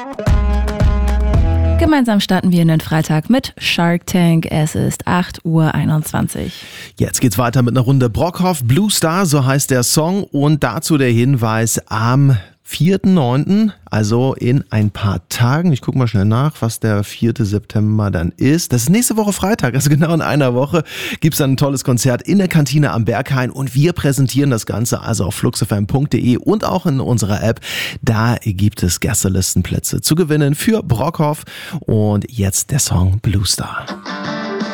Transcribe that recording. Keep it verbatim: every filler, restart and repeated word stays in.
Gemeinsam starten wir in den Freitag mit Shark Tank. Es ist acht Uhr einundzwanzig. Jetzt geht's weiter mit einer Runde Brockhoff. Blue Star, so heißt der Song. Und dazu der Hinweis am vierten neunten, also in ein paar Tagen. Ich gucke mal schnell nach, was der vierte September dann ist. Das ist nächste Woche Freitag, also genau in einer Woche gibt's dann ein tolles Konzert in der Kantine am Berghain und wir präsentieren das Ganze also auf fluxfm punkt de und auch in unserer App. Da gibt es Gästelistenplätze zu gewinnen für Brockhoff und jetzt der Song Blue Star.